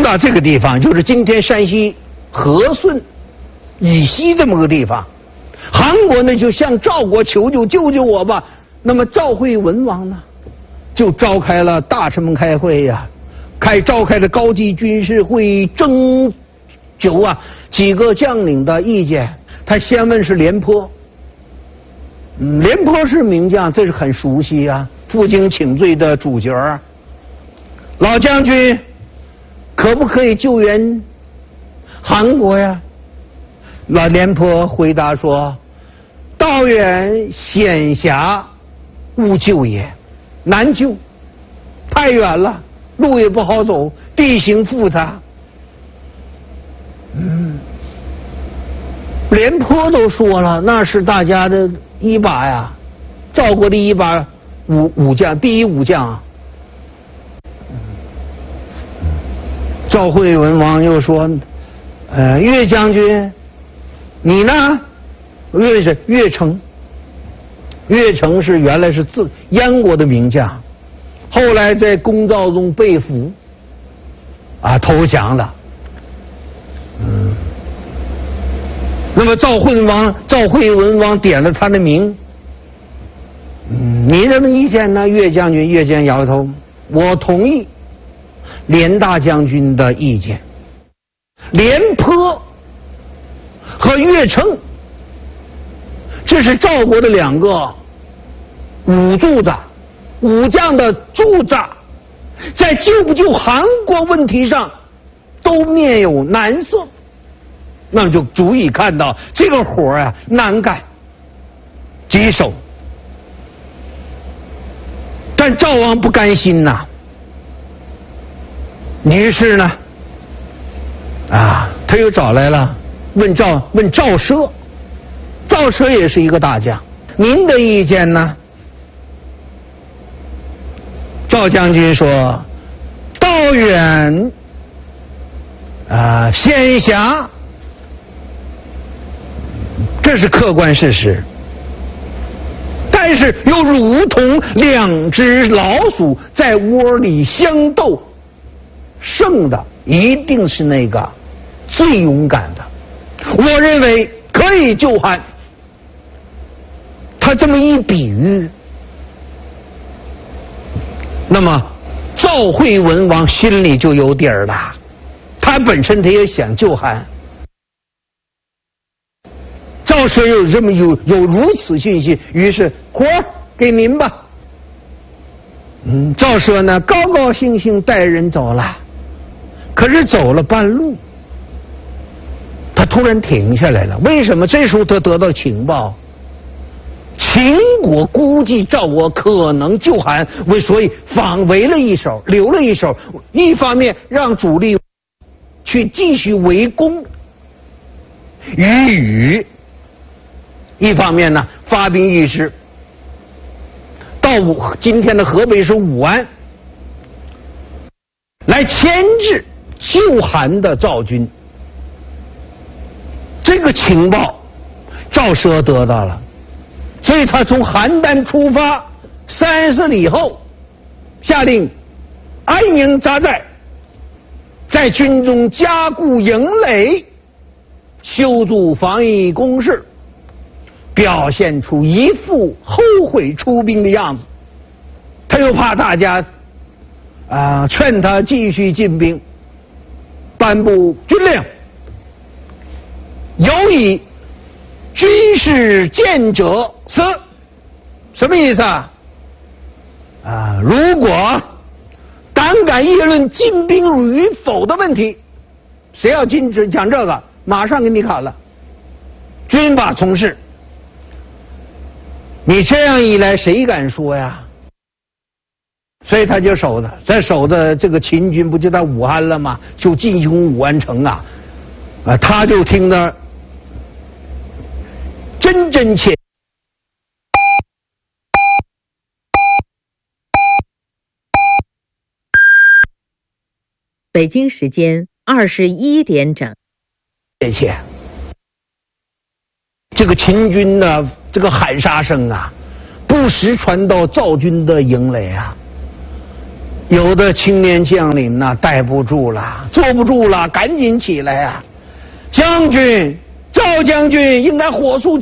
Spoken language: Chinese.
攻到这个地方，就是今天山西和顺以西这么个地方。韩国呢就向赵国求救，救救我吧。那么赵惠文王呢，就召开了大臣们开会呀，召开了高级军事会议，征求几个将领的意见。他先问是廉颇，廉颇是名将，这是很熟悉负荆请罪的主角。老将军，可不可以救援韩国呀？老廉颇回答说：“道远险狭，勿救也，难救，太远了，路也不好走，地形复杂。”廉颇都说了，那是大家的一把呀，赵国的一把武将，第一武将啊。赵惠文王又说：“岳将军，你呢？”岳是岳成，岳成是原来是燕国的名将，后来在公赵中被俘，投降了。那么赵惠文王点了他的名。你什么意见呢？岳将军，岳将摇头，我同意廉大将军的意见。廉颇和岳成，这是赵国的两个武将的柱子，在救不救韩国问题上都面有难色。那么就足以看到这个活难干棘手。但赵王不甘心呐，于是呢他又找来了问赵奢。赵奢也是一个大将，您的意见呢？赵将军说：“道远险狭，这是客观事实，但是又如同两只老鼠在窝里相斗，胜的一定是那个最勇敢的。我认为可以救韩。”他这么一比喻，那么赵惠文王心里就有底儿了，他本身他也想救韩。赵奢有如此信心，于是活给您吧。赵奢呢高高兴兴带人走了，可是走了半路，他突然停下来了。为什么？这时候他得到情报，秦国估计赵国可能救韩，所以反围了一手，留了一手。一方面让主力去继续围攻于宇，一方面呢发兵议事，到今天的河北省武安来牵制救韩的赵军。这个情报赵奢得到了，所以他从邯郸出发30里后，下令安营扎寨，在军中加固营垒，修筑防御工事，表现出一副后悔出兵的样子。他又怕大家劝他继续进兵，颁布军令，有以军事见者死。什么意思如果胆敢议论进兵与否的问题，谁要讲这个，马上给你砍了。军法从事。你这样一来，谁敢说呀？所以他就守着，在守的这个秦军不就在武安了吗？就进攻武安城他就听得真切。 北京时间21点整。 这个秦军的这个喊杀声不时传到赵军的营垒有的青年将领呐，待不住了，坐不住了，赶紧起来啊！将军，赵将军应该火速